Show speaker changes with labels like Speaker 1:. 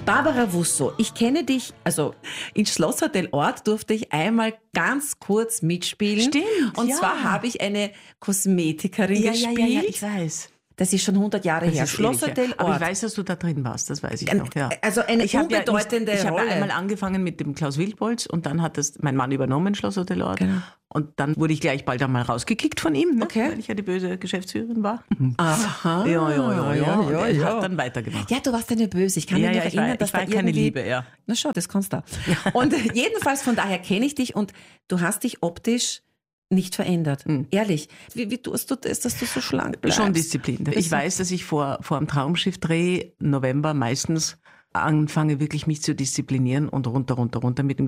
Speaker 1: Barbara Wusso, ich kenne dich, also in Schlosshotel Ort durfte ich einmal ganz kurz mitspielen.
Speaker 2: Stimmt,
Speaker 1: Und
Speaker 2: ja.
Speaker 1: zwar habe ich eine Kosmetikerin gespielt.
Speaker 2: Ja, ich weiß.
Speaker 1: Das ist schon 100 Jahre her.
Speaker 2: Das ist
Speaker 1: Schlosshotel
Speaker 2: ewig,
Speaker 1: Ort.
Speaker 2: aber ich weiß, dass du da drin warst, das weiß ich noch. Ja.
Speaker 1: Also eine
Speaker 2: Ich habe
Speaker 1: unbedeutende
Speaker 2: Ich habe
Speaker 1: Rolle.
Speaker 2: einmal angefangen mit dem Klaus Wildbolz und dann hat das mein Mann übernommen, Schlosshotel Ort.
Speaker 1: Genau.
Speaker 2: Und dann wurde ich gleich bald einmal rausgekickt von ihm, ne?
Speaker 1: Okay.
Speaker 2: Weil ich ja die böse Geschäftsführerin war.
Speaker 1: Aha.
Speaker 2: Ja. Und er hat dann weitergemacht.
Speaker 1: Ja, du warst eine Böse. Ich kann mich noch erinnern, dass
Speaker 2: ich war
Speaker 1: da
Speaker 2: keine
Speaker 1: irgendwie...
Speaker 2: Liebe, ja.
Speaker 1: Na schau, das kannst du. Und jedenfalls, von daher kenne ich dich und du hast dich optisch nicht verändert. Ehrlich. Wie tust du das, dass du so schlank bleibst?
Speaker 2: Schon Disziplin. Ich weiß, dass ich vor einem Traumschiff-Dreh November meistens anfange, wirklich mich zu disziplinieren und runter mit dem